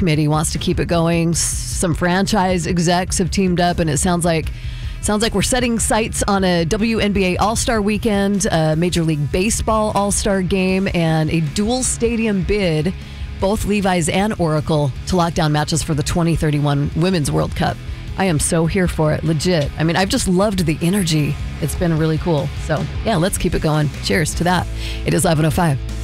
committee wants to keep it going. Some franchise execs have teamed up, and it sounds like we're setting sights on a WNBA All-Star weekend, a Major League Baseball All-Star game, and a dual stadium bid, both Levi's and Oracle, to lock down matches for the 2031 Women's World Cup. I am so here for it, legit. I mean, I've just loved the energy. It's been really cool. So, yeah, let's keep it going. Cheers to that. It is 11:05.